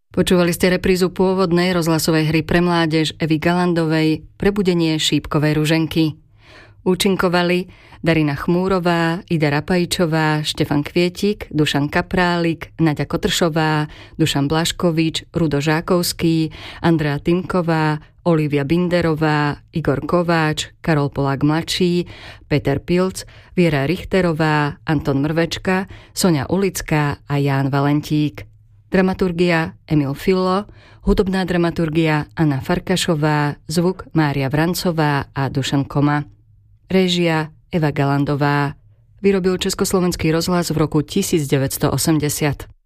Počúvali ste reprízu pôvodnej rozhlasovej hry pre mládež Evy Galandovej Prebudenie šípkovej ruženky. Účinkovali Darina Chmúrová, Ida Rapajčová, Štefan Kvietik, Dušan Kaprálik, Naďa Kotršová, Dušan Blaškovič, Rudo Žákovský, Andrea Timková, Olivia Binderová, Igor Kováč, Karol Polák mladší, Peter Pilc, Viera Richterová, Anton Mrvečka, Soňa Ulická a Ján Valentík. Dramaturgia Emil Fillo, hudobná dramaturgia Anna Farkašová, zvuk Mária Vrancová a Dušan Koma. Réžia Eva Galandová. Vyrobil Československý rozhlas v roku 1980.